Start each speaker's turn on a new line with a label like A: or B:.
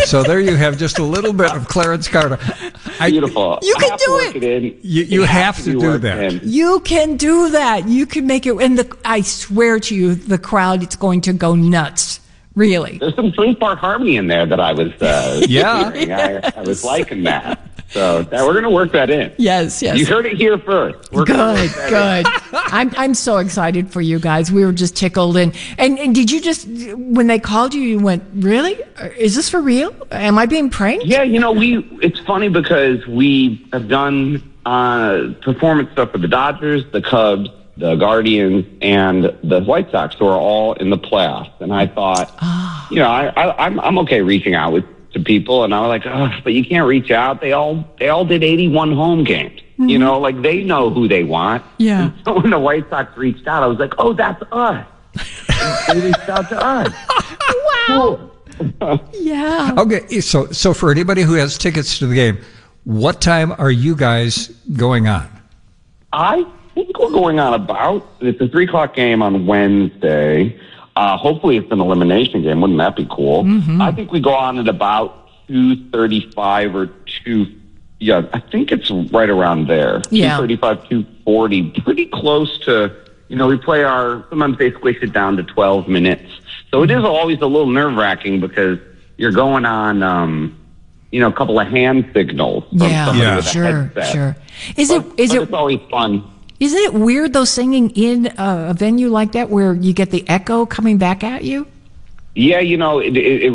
A: So there you have just a little bit of Clarence Carter.
B: Beautiful.
C: You can do it.
A: You have to do that.
C: You can do that. You can make it. And I swear to you, the crowd is going to go nuts. Really.
B: There's some Twin Park harmony in there that I was hearing. I was liking that. So we're going to work that in.
C: Yes.
B: You heard it here first.
C: Good. I'm so excited for you guys. We were just tickled. And did you just, when they called you, you went, really? Is this for real? Am I being pranked?
B: Yeah, it's funny because we have done performance stuff for the Dodgers, the Cubs, the Guardians, and the White Sox, who are all in the playoffs. And I thought, I'm okay reaching out to people, and I was like, but you can't reach out. They all did 81 home games. Mm-hmm. They know who they want.
C: Yeah.
B: And so when the White Sox reached out, I was like, oh, that's us. They reached out to us.
C: Wow.
B: Cool.
C: Yeah.
A: Okay, so for anybody who has tickets to the game, what time are you guys going on?
B: I think we're going on it's a 3:00 game on Wednesday. Hopefully it's an elimination game. Wouldn't that be cool?
C: Mm-hmm.
B: I think we go on at about 2:35 or 2. Yeah, I think it's right around there.
C: Yeah.
B: 2:35, 2:40. Pretty close to, we play sometimes they squish it down to 12 minutes. So it is always a little nerve-wracking because you're going on, a couple of hand signals from somebody with a headset.
C: Sure.
B: It's always fun.
C: Isn't it weird, though, singing in a venue like that where you get the echo coming back at you?
B: Yeah, it